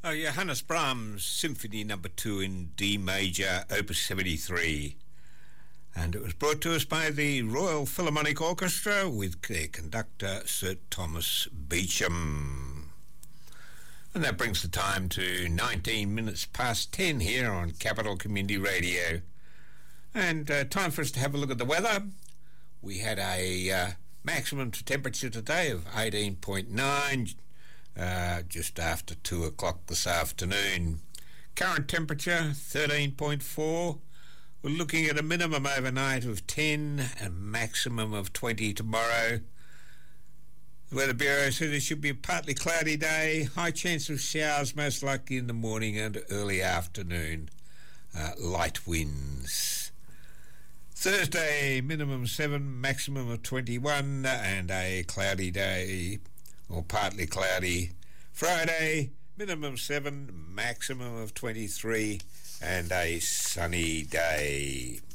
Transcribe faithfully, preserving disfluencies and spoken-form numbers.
Oh, Johannes Brahms Symphony Number Two in D Major, Opus seventy-three, and it was brought to us by the Royal Philharmonic Orchestra with their conductor Sir Thomas Beecham. And that brings the time to nineteen minutes past ten here on Capital Community Radio, and uh, time for us to have a look at the weather. We had a uh, maximum temperature today of eighteen point nine. Uh, just after two o'clock this afternoon. Current temperature thirteen point four. We're looking at a minimum overnight of ten and a maximum of twenty tomorrow. The Weather Bureau said it should be a partly cloudy day, high chance of showers most likely in the morning and early afternoon. Uh, light winds. Thursday, minimum seven, maximum of twenty-one, and a cloudy day, or partly cloudy. Friday, minimum seven, maximum of twenty-three, and a sunny day.